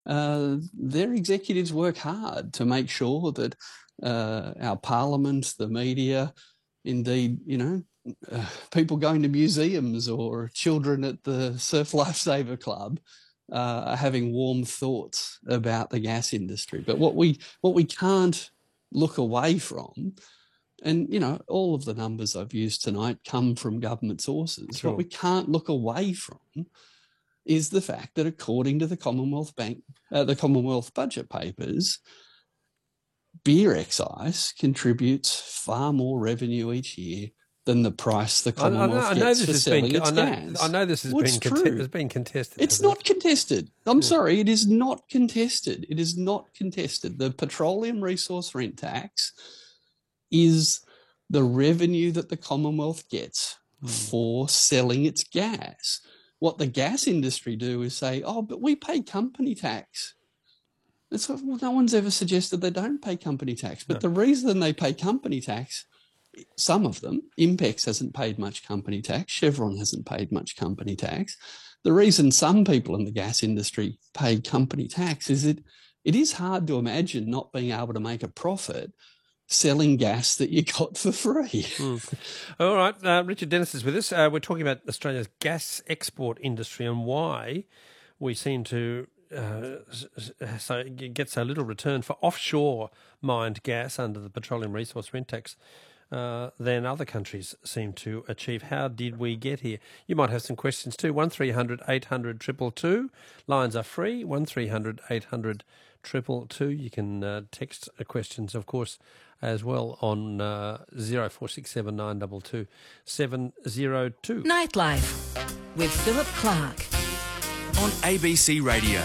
their executives work hard to make sure that our parliament, the media, indeed, people going to museums or children at the Surf Lifesaver Club are having warm thoughts about the gas industry. But what we can't look away from, and all of the numbers I've used tonight come from government sources. Sure. What we can't look away from is the fact that according to the Commonwealth Bank, the Commonwealth budget papers, beer excise contributes far more revenue each year than the price the Commonwealth gets for selling its gas. I know this has been contested. It's not contested. I'm sorry, it is not contested. It is not contested. The Petroleum Resource Rent Tax is the revenue that the Commonwealth gets for selling its gas. What the gas industry do is say, oh, but we pay company tax. No one's ever suggested they don't pay company tax. But the reason they pay company tax, some of them, Impex hasn't paid much company tax, Chevron hasn't paid much company tax. The reason some people in the gas industry pay company tax is it is hard to imagine not being able to make a profit selling gas that you got for free. All right, Richard Dennis is with us. We're talking about Australia's gas export industry and why we seem to get so little return for offshore mined gas under the Petroleum Resource Rent Tax than other countries seem to achieve. How did we get here? You might have some questions too. 1300 800 222. Lines are free. 1300 800 222. You can text questions, of course, as well on 0467 922 702. Nightlife with Philip Clark on ABC Radio.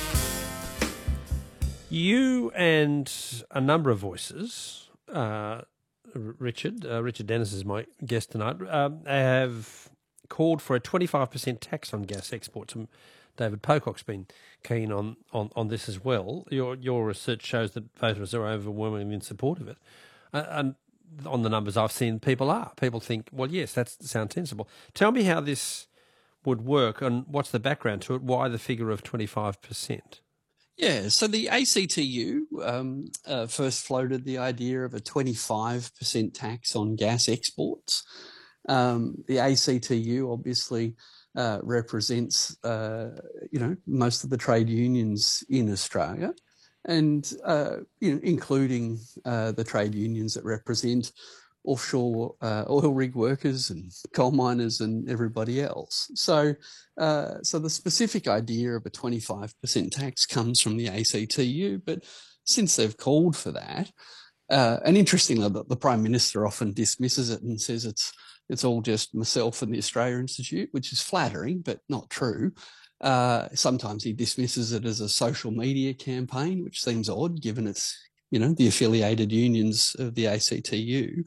You and a number of voices, Richard Dennis is my guest tonight, have called for a 25% tax on gas exports. And David Pocock's been keen on this as well. Your research shows that voters are overwhelmingly in support of it. And on the numbers I've seen, people think, well, yes, that sounds sensible. Tell me how this would work and what's the background to it, why the figure of 25%? Yeah, so the ACTU first floated the idea of a 25% tax on gas exports. The ACTU obviously represents, most of the trade unions in Australia, and including the trade unions that represent offshore oil rig workers and coal miners and everybody else. So the specific idea of a 25% tax comes from the ACTU, but since they've called for that, and interestingly, the Prime Minister often dismisses it and says it's all just myself and the Australia Institute, which is flattering, but not true. Sometimes he dismisses it as a social media campaign, which seems odd given it's, the affiliated unions of the ACTU.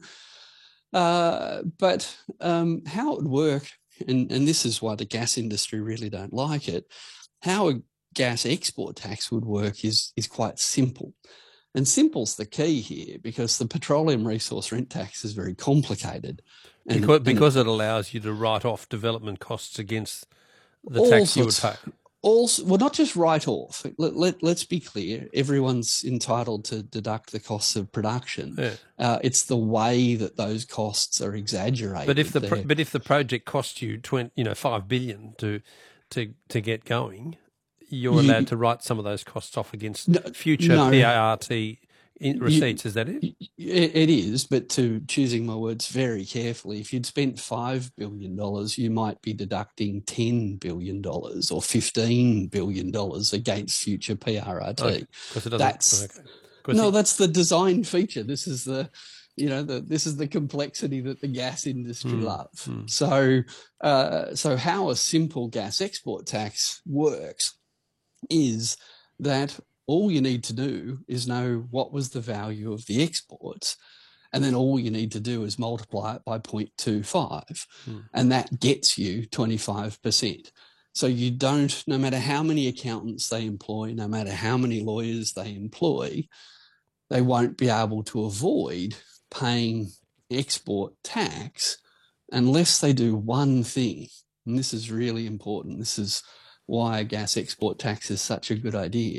But how it would work, and this is why the gas industry really don't like it, how a gas export tax would work is quite simple. And simple's the key here because the Petroleum Resource Rent Tax is very complicated. Because it allows you to write off development costs against the tax you would pay. Well, not just write off. Let's be clear. Everyone's entitled to deduct the costs of production. Yeah. It's the way that those costs are exaggerated. But if the project costs you $5 billion to get going, you're allowed to write some of those costs off against future PART receipts. Is that it? It is, but to choosing my words very carefully, if you'd spent $5 billion, you might be deducting $10 billion or $15 billion against future PRRT. Okay, that's the design feature. This is this is the complexity that the gas industry love. So how a simple gas export tax works is that all you need to do is know what was the value of the exports, and then all you need to do is multiply it by 0.25, and that gets you 25%. So you don't, no matter how many accountants they employ, no matter how many lawyers they employ, they won't be able to avoid paying export tax unless they do one thing. And this is really important. This is why a gas export tax is such a good idea.